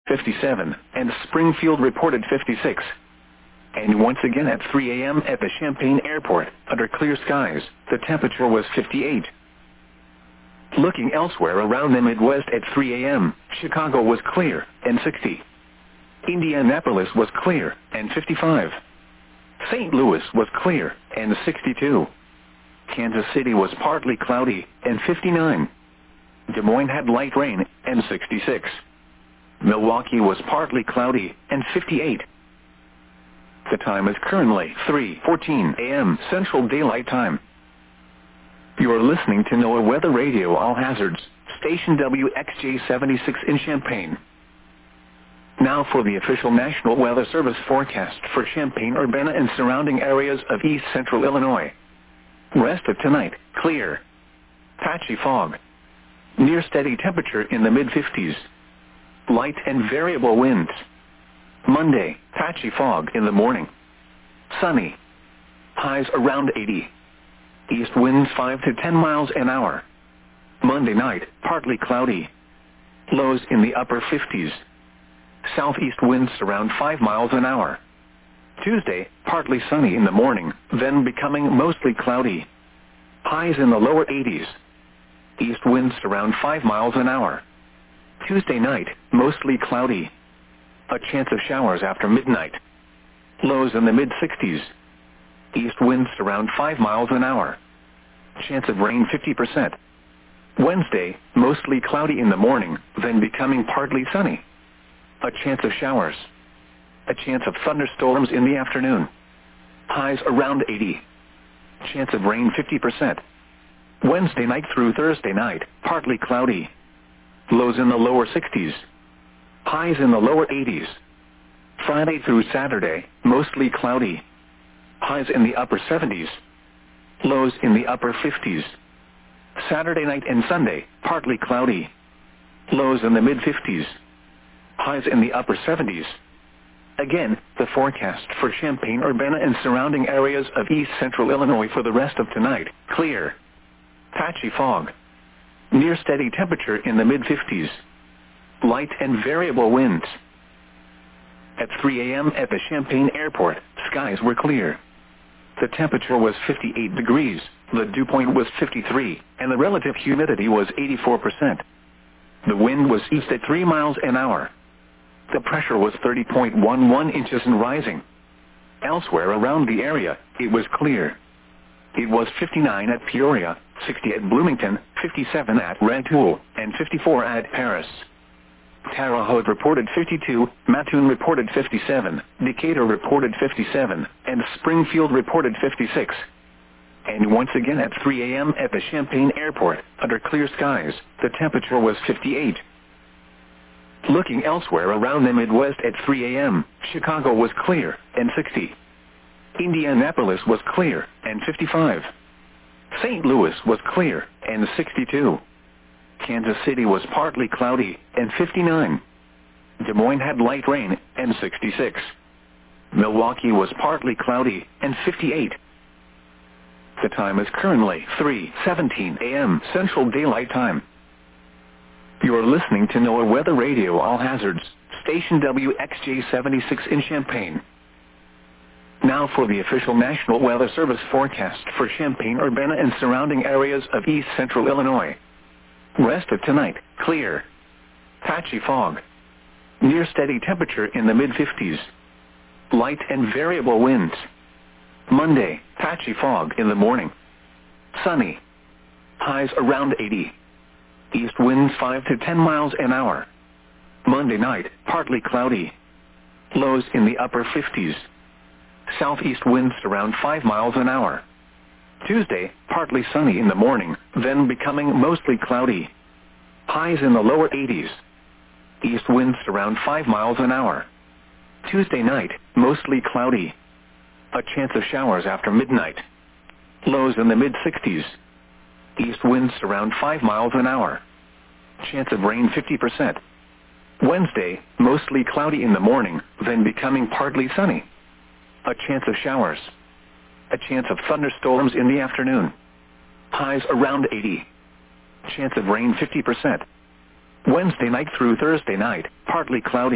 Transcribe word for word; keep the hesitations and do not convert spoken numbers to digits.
fifty-seven, and Springfield reported fifty-six. And once again at three a m at the Champaign Airport, under clear skies, the temperature was fifty-eight. Looking elsewhere around the Midwest at three a m, Chicago was clear, and sixty. Indianapolis was clear, and fifty-five. Saint Louis was clear, and sixty-two. Kansas City was partly cloudy, and fifty-nine. Des Moines had light rain, and sixty-six. Milwaukee was partly cloudy, and fifty-eight. The time is currently three fourteen a m Central Daylight Time. You are listening to NOAA Weather Radio All Hazards, station W X J seventy-six in Champaign. Now for the official National Weather Service forecast for Champaign-Urbana and surrounding areas of east central Illinois. Rest of tonight, clear. Patchy fog. Near steady temperature in the mid fifties. Light and variable winds. Monday, patchy fog in the morning. Sunny. Highs around eighty. East winds five to ten miles an hour. Monday night, partly cloudy. Lows in the upper fifties. Southeast winds around five miles an hour. Tuesday, partly sunny in the morning, then becoming mostly cloudy. Highs in the lower eighties. East winds around five miles an hour. Tuesday night, mostly cloudy. A chance of showers after midnight. Lows in the mid sixties. East winds around five miles an hour. Chance of rain fifty percent. Wednesday, mostly cloudy in the morning, then becoming partly sunny. A chance of showers. A chance of thunderstorms in the afternoon. Highs around eighty. Chance of rain fifty percent. Wednesday night through Thursday night, partly cloudy. Lows in the lower sixties. Highs in the lower eighties. Friday through Saturday, mostly cloudy. Highs in the upper seventies. Lows in the upper fifties. Saturday night and Sunday, partly cloudy. Lows in the mid fifties. Highs in the upper seventies. Again, the forecast for Champaign-Urbana and surrounding areas of east central Illinois for the rest of tonight, clear. Patchy fog. Near steady temperature in the mid fifties. Light and variable winds. At three a m at the Champaign Airport, skies were clear. The temperature was fifty-eight degrees, the dew point was fifty-three, and the relative humidity was eighty-four percent. The wind was east at three miles an hour. The pressure was thirty point one one inches and rising. Elsewhere around the area, it was clear. It was fifty-nine at Peoria, sixty at Bloomington, fifty-seven at Rantoul, and fifty-four at Paris. Terre Haute reported fifty-two, Mattoon reported fifty-seven, Decatur reported fifty-seven, and Springfield reported fifty-six. And once again at three a m at the Champaign Airport, under clear skies, the temperature was fifty-eight. Looking elsewhere around the Midwest at three a m, Chicago was clear, and sixty. Indianapolis was clear, and fifty-five. Saint Louis was clear, and sixty-two. Kansas City was partly cloudy, and fifty-nine. Des Moines had light rain, and sixty-six. Milwaukee was partly cloudy, and fifty-eight. The time is currently three seventeen a m Central Daylight Time. You are listening to NOAA Weather Radio All Hazards, station W X J seventy-six in Champaign. Now for the official National Weather Service forecast for Champaign-Urbana and surrounding areas of east central Illinois. Rest of tonight, clear. Patchy fog. Near steady temperature in the mid fifties. Light and variable winds. Monday, patchy fog in the morning. Sunny. Highs around eighty. East winds five to ten miles an hour. Monday night, partly cloudy. Lows in the upper fifties. Southeast winds around five miles an hour. Tuesday, partly sunny in the morning, then becoming mostly cloudy. Highs in the lower eighties. East winds around five miles an hour. Tuesday night, mostly cloudy. A chance of showers after midnight. Lows in the mid sixties. East winds around five miles an hour. Chance of rain fifty percent. Wednesday, mostly cloudy in the morning, then becoming partly sunny. A chance of showers. A chance of thunderstorms in the afternoon. Highs around eighty. Chance of rain fifty percent. Wednesday night through Thursday night, partly cloudy.